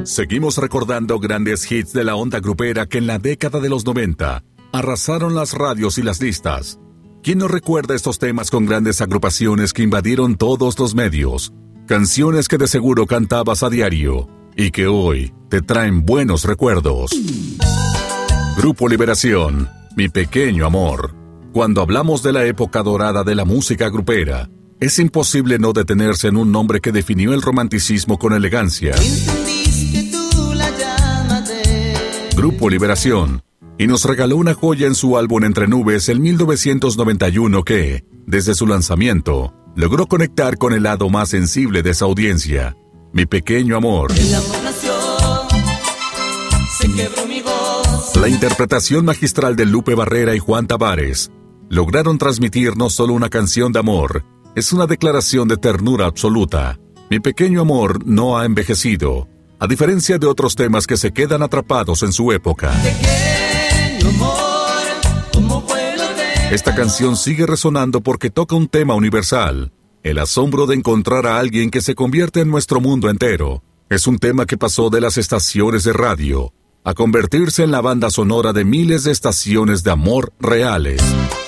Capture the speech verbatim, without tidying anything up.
Seguimos recordando grandes hits de la onda grupera que en la década de los noventa arrasaron las radios y las listas. ¿Quién no recuerda estos temas con grandes agrupaciones que invadieron todos los medios? Canciones que de seguro cantabas a diario y que hoy te traen buenos recuerdos. Grupo Liberación, Mi Pequeño Amor. Cuando hablamos de la época dorada de la música grupera, es imposible no detenerse en un nombre que definió el romanticismo con elegancia. Grupo Liberación, y nos regaló una joya en su álbum Entre Nubes en mil novecientos noventa y uno que, desde su lanzamiento, logró conectar con el lado más sensible de esa audiencia. Mi Pequeño Amor. El amor nació, se quebró mi voz. La interpretación magistral de Lupe Barrera y Juan Tavares lograron transmitir no solo una canción de amor, es una declaración de ternura absoluta. Mi Pequeño Amor no ha envejecido, a diferencia de otros temas que se quedan atrapados en su época. Pequeño amor, ¿cómo fue lo de... Esta canción sigue resonando porque toca un tema universal, el asombro de encontrar a alguien que se convierte en nuestro mundo entero. Es un tema que pasó de las estaciones de radio a convertirse en la banda sonora de miles de estaciones de amor reales.